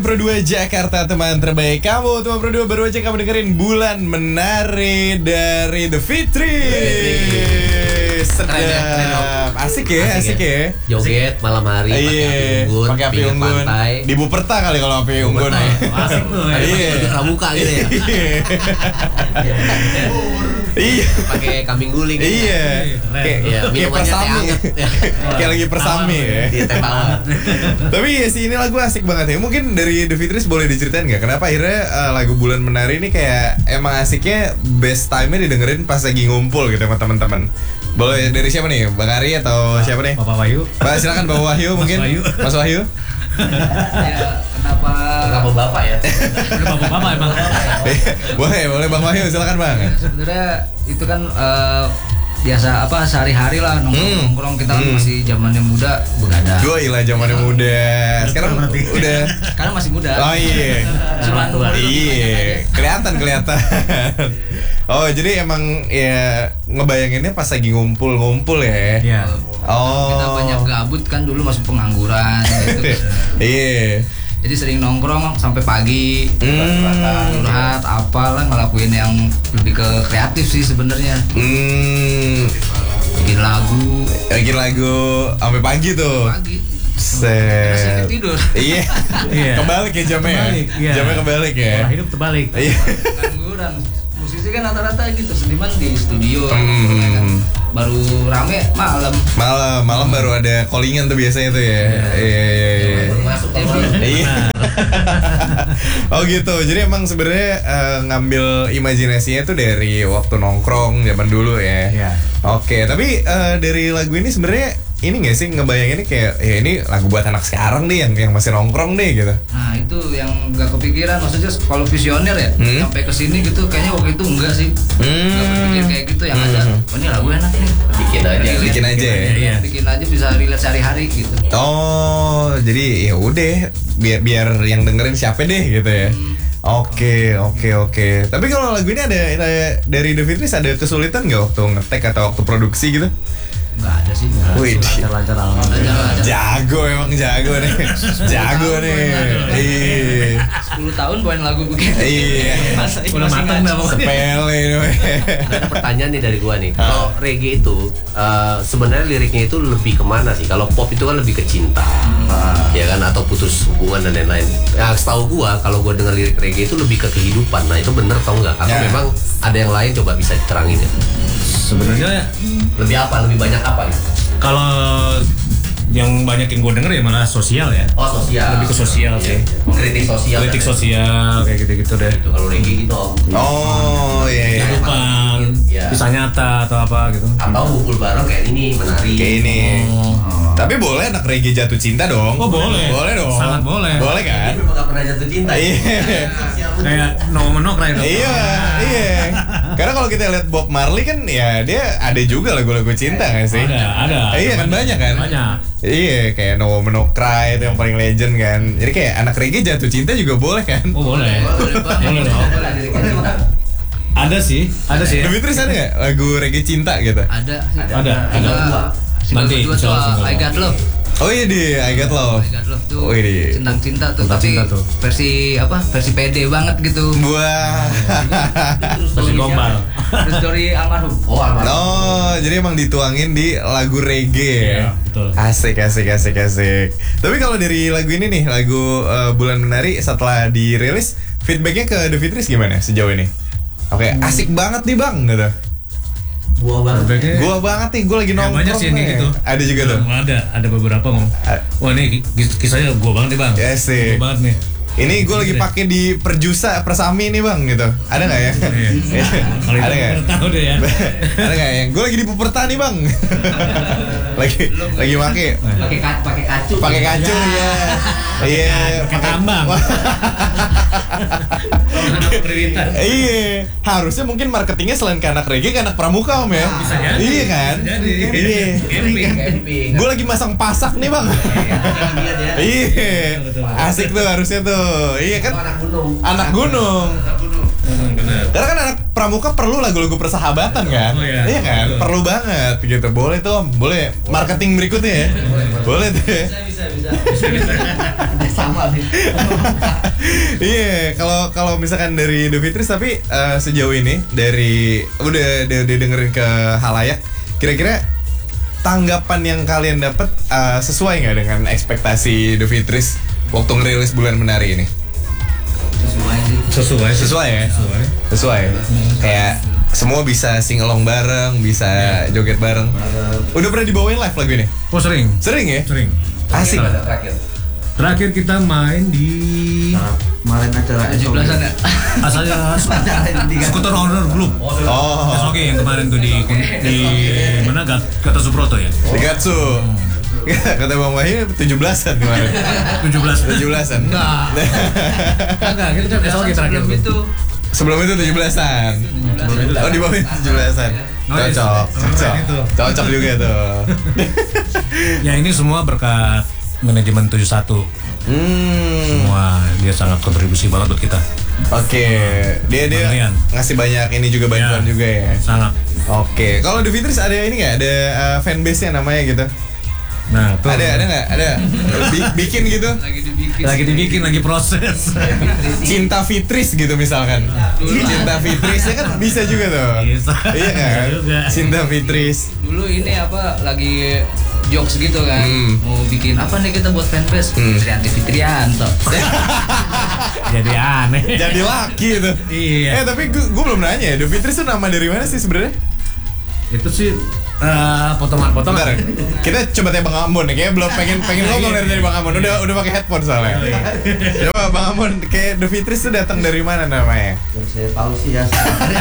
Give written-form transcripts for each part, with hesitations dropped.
Pro 2 Jakarta, teman terbaik kamu. Teman Pro 2 baru aja kamu dengerin Bulan Menari dari The Fitri. Sedap. Asik ya, asik ya. Joget malam hari pakai api unggun di Buperta kali kalau api unggun. Asik tuh ya. Pramuka gitu ya. Iya. Pakai kambing guling. Iya. Kayak persami. Kayak lagi persami ya. Dia teh bawang. Tapi ya sih ini lagu asik banget ya. Mungkin dari The Fitris boleh diceritain nggak kenapa akhirnya lagu Bulan Menari ini kayak emang asiknya best time-nya didengerin pas lagi ngumpul gitu sama teman-teman. Boleh dari siapa nih? Bang Ari atau siapa nih? Bapak Wahyu. Pak silakan Bapak Wahyu mungkin. Mas Wahyu. Ya, kenapa bapak ya? Udah bapak-bapak emang. boleh Bang Wahyu silakan Bang. Sebenarnya itu kan biasa sehari-hari lah nongkrong kita kan masih zamannya muda begadang. Gue ilah zamannya muda. Sekarang udah. Sekarang masih muda. Oh iya. Iya. Kelihatan. Oh jadi emang ya ngebayanginnya pas lagi ngumpul ya. Iya. Oh. Kita banyak gabut kan dulu masih pengangguran gitu. Iya. Jadi sering nongkrong sampai pagi, curhat apalah ngelakuin yang lebih ke kreatif sih sebenarnya. Bikin lagu sampai pagi tuh. Pagi. Set. Tidur. Iya. Kebalik ya jamnya. Jamnya kebalik ya. Hidup terbalik. Iya. Pengangguran. Musisi kan rata-rata gitu, seniman di studio. Kan. Baru rame malam baru ada callingan tuh biasanya tuh ya. Iya. Masuk Iya. Oh gitu. Jadi emang sebenarnya ngambil imajinasinya tuh dari waktu nongkrong zaman dulu ya. Iya. Oke, tapi dari lagu ini sebenarnya ini nggak sih ngebayanginnya kayak ya ini lagu buat anak sekarang nih yang masih nongkrong nih gitu. Nah itu yang nggak kepikiran, maksudnya kalau visioner ya sampai kesini gitu kayaknya waktu itu enggak sih, nggak berpikir kayak gitu yang ada. Oh ini lagu enak nih, Bikin aja ya. Bikin aja bisa relate sehari-hari gitu. Oh jadi ya udah biar yang dengerin siapa deh gitu ya. Oke. Tapi kalau lagu ini ada dari The Fitris ada kesulitan nggak waktu ngetek atau waktu produksi gitu? Nggak ada sih. Wih, lancar. jago nih. Jago nih. Iya. 10 tahun buat lagu begini. Iya. Udah matang dah pokoknya. Sepele nih. Ada pertanyaan nih dari gua nih. Kalau reggae itu sebenarnya liriknya itu lebih kemana sih? Kalau pop itu kan lebih ke cinta, ya kan, atau putus hubungan dan lain-lain. Ya, setahu gua kalau gua dengar lirik reggae itu lebih ke kehidupan. Nah itu bener atau enggak? Atau memang ada yang lain? Coba bisa diterangin ya. Sebenarnya Lebih apa? Lebih banyak apa gitu? kalau yang banyak yang gue denger ya malah sosial ya. Oh sosial. Lebih ke sosial sih. Kritik sosial. Kritik sosial kayak gitu deh. Itu kalau reggae gitu. Oh iya. Kehidupan, kisah nyata atau apa gitu. Atau ngumpul bareng kayak ini, menari. Kayak ini. Tapi boleh anak reggae jatuh cinta dong. Oh boleh. Boleh dong. Sangat boleh. Boleh kan? Ini memang gak pernah jatuh cinta. Iya. Kayak no menok lah itu. Iya. Karena kalau kita lihat Bob Marley kan ya dia ada juga lagu-lagu cinta nggak sih? Ada. Iya kan banyak kan? Banyak. Iya kayak No Woman No Cry itu yang paling legend kan. Jadi kayak anak reggae jatuh cinta juga boleh kan? Oh boleh. Boleh dong. Ada sih. The Fitris ada nggak lagu reggae cinta gitu? Ada. Nanti Kedua tuh I Got Love. Oh iya di I Got Love. I Got Love tuh Oh iya. tentang cinta tuh, Tentang tapi cinta tuh. versi pede banget gitu. Wah. Masih gombal. Terus story almarhum. Oh, jadi emang dituangin di lagu reggae. Iya, betul. Asik. Tapi kalau dari lagu ini nih, lagu Bulan Menari setelah dirilis, feedbacknya ke The Fitris gimana sejauh ini? Oke, asik banget nih bang, gitu. Gua banget. Gua banget nih, gua lagi nongkrong. Banyak sih yang kayak gitu. Ada juga tuh. Ada beberapa ngomong. Wah ini kisahnya gua banget nih bang. Ya sih. Gua banget nih. Ini gue lagi pakai di Perjusa Persami nih bang gitu. Ada nggak ya? Kalau Ada nggak? Tahu deh ya. Ada nggak yang gue lagi di Puperta nih bang? lagi pakai kacu. Pakai kacu ya. Iya. Pakai tambang. Iya. Harusnya mungkin marketingnya selain ke anak reggae, ke anak pramuka om ya. Bisa jadi. Iya kan? Iya. Camping. Gue lagi masang pasak nih bang. Iya. Asik tuh harusnya tuh. Iya kan? Anak gunung. Anak gunung. Benar. Karena kan anak pramuka perlu lagu-lagu persahabatan kan? Oh, iya. Iya kan? Betul. Perlu banget gitu. Boleh tuh Om, boleh. Marketing berikutnya ya. Boleh tuh ya. Bisa. Sama nih. Iya, kalau misalkan dari The Fitris tapi sejauh ini dari udah dengerin ke halayak, kira-kira tanggapan yang kalian dapat sesuai nggak dengan ekspektasi The Fitris waktu ngerilis Bulan Menari ini? Sesuai. Ya? Sesuai. Kayak semua bisa sing along bareng, bisa joget bareng. Udah pernah dibawain live lagu ini? Oh sering. Sering ya? Sering. Asik. Terakhir kita main di Kemarin acara 17-an ya. asalnya Skuter Honor Group. Oh, Oke, yang kemarin tuh di mana Gatot Subroto ya. di Gatsu. Kata Bang Wahyu 17-an kemarin. 17-an. Enggak, kita SOG terakhir Sebelum itu Sebelum itu 17-an. Oh, di bawah 17-an. Oh, iya. Cocok juga tuh. Ya ini semua berkat manajemen 71. Semua dia sangat kontribusi banget buat kita. Oke, dia Bantuan. ngasih banyak ini juga bantuan Ya, juga ya. Sangat. Oke, kalau The Fitris ada ini nggak? Ada fanbase-nya namanya gitu? Nah, tuh. Ada nggak? Ada. Bikin gitu? lagi dibikin. lagi proses. Cinta Fitris gitu misalkan. Cinta Fitris ya kan bisa juga tuh. Bisa. Iya kan? Juga. Cinta Fitris. Dulu ini apa lagi jokes gitu kan. Mau bikin apa nih kita buat fanbase? Trianti Fitrianto. Jadi aneh. Jadi laki tuh. Iya. Tapi gue belum nanya ya, The Fitris itu nama dari mana sih sebenarnya? Itu sih potongan-potongan. Bentar, kita coba tanya Bang Ambon nih, kayaknya belum pengen ngomong dari Bang Ambon. Udah pakai headphone soalnya. Coba Bang Ambon, kayak The Fitris itu datang dari mana namanya? Yang saya tahu sih ya.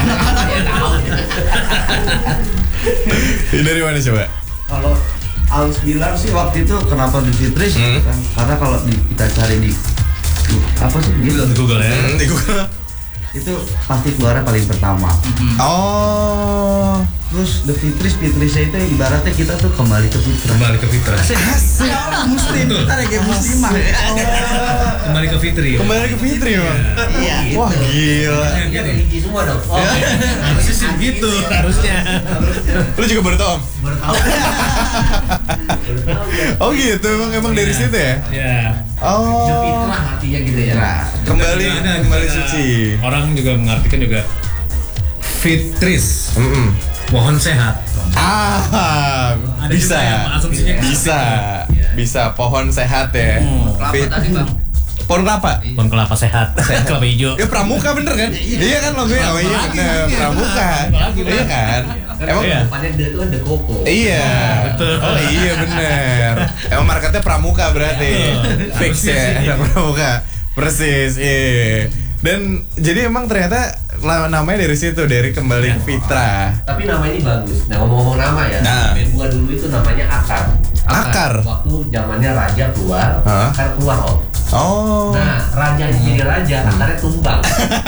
Ini dari mana coba? Kalau Aus bilang sih waktu itu kenapa The Fitris gitu kan? Karena kalau kita cari di apa sih gitu, Di Google ya. Di Google. itu pasti keluarnya paling pertama. Oh, Terus The Fitrisnya itu ibaratnya kita tuh kembali ke fitrah. Kembali ke fitrah. asik. Muslim, kita kayak muslimah ya. Kembali ke fitri. Kembali ke Fitri Bang. Iya. Wah gila. Religi semua dong. Harusnya sih gitu, harusnya. Lu juga baru tau Om? Baru tahu. Oh gitu, emang dari situ ya? Ya. Oh. Fitrah artinya gitu ya. Nah, Kembali suci. Orang juga mengartikan juga fitris. Mohon sehat. Bisa. Ada juga yang asumsinya ke Bisa. Pohon sehat ya. Kelapa Fit- tadi bang. Pohon kelapa. Pohon kelapa sehat. Kelapa hijau. Ya pramuka bener kan? Iya kan logonya. Oh iya bener, pramuka. Iya kan? Emang Iya. Depannya D itu ada koko. Iya. Oh iya bener. Emang marketnya pramuka berarti. Fix ya, anak pramuka. Persis. Iya. Dan jadi emang ternyata namanya dari situ, dari kembali ke fitrah. Tapi nama ini bagus. Nah ngomong-ngomong nama ya, Nah. band gua dulu itu namanya Akar. Akar. Waktu zamannya raja keluar, Hah? Akar keluar Om. Oh. Nah rajanya jadi raja, akarnya tumbang.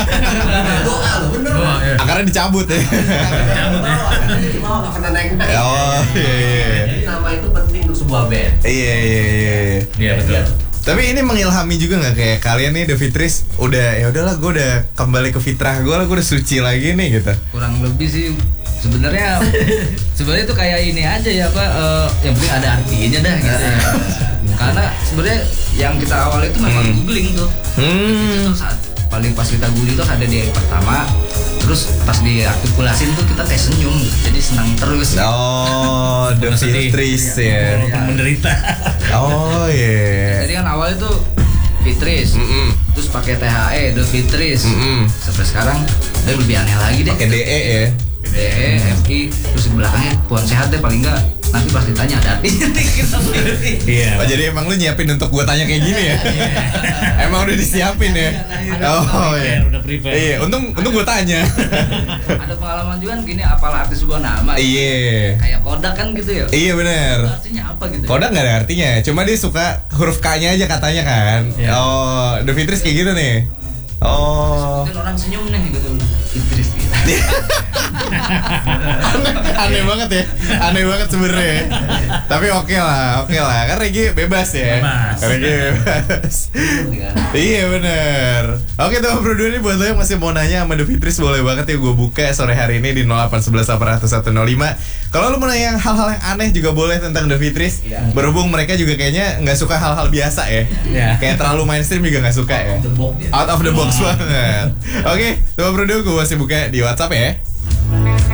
Doa loh, bener Doa, lah. ya. Akarnya dicabut ya. Akarnya di bawah nggak pernah naik-naik. Oh iya. Jadi nama itu penting untuk sebuah band. Iya. Iya betul. Tapi ini mengilhami juga nggak kayak kalian nih The Fitris udah ya udahlah gue udah kembali ke fitrah gue lah, gue udah suci lagi nih gitu. Kurang lebih sih sebenarnya itu kayak ini aja ya Pak, yang penting ada artinya dah gitu ya. Karena sebenarnya yang kita awal itu memang googling tuh. Itu saat paling pas kita googling tuh ada di pertama, terus pas diartikulasin tuh kita kayak senyum, jadi senang terus. Oh, The Sedih. Fitris ya. Walaupun menderita. Oh iya. Jadi kan awalnya tuh Fitris, terus pakai THE, The Fitris. Sampai sekarang udah lebih aneh lagi deh. Pakai DE ya. DE, FI, terus di belakangnya pohon sehat deh paling enggak. Nanti pas ditanya ada artinya nih kita pilih. Iya. Oh jadi emang lu nyiapin untuk gue tanya kayak gini ya? Emang udah disiapin ya? Oh iya. Udah prepare. Iya, untung gue tanya. Ada pengalaman juga kan gini, apalah arti sebuah nama. Iya. Kayak kodak kan gitu ya. Iya bener. Artinya apa gitu? Kodak nggak ada artinya, cuma dia suka huruf K-nya aja katanya kan. Iya. Oh, The Fitris kayak gitu nih. Oh. Mungkin orang senyum nih gitu. Fitris gitu. Aneh banget ya. Aneh banget sebenarnya. Tapi oke lah. Kan Regi bebas ya. Bebas. Regi bebas. Iya bener. Oke teman berdua ini buat lo yang masih mau nanya sama The Fitris, boleh banget ya gue buka sore hari ini di 0811 801 105. Kalau lo mau nanya hal-hal yang aneh juga boleh tentang The Fitris. Berhubung mereka juga kayaknya nggak suka hal-hal biasa ya. Kayak terlalu mainstream juga nggak suka ya. Out of the box banget. Oke, teman berdua gue masih buka di WhatsApp ya.